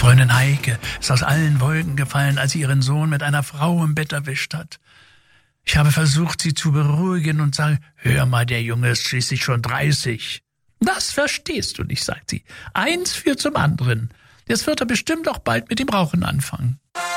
Freundin Heike ist aus allen Wolken gefallen, als sie ihren Sohn mit einer Frau im Bett erwischt hat. Ich habe versucht, sie zu beruhigen und sage, hör mal, der Junge ist schließlich schon 30. Das verstehst du nicht, sagt sie. Eins führt zum anderen. Jetzt wird er bestimmt auch bald mit dem Rauchen anfangen.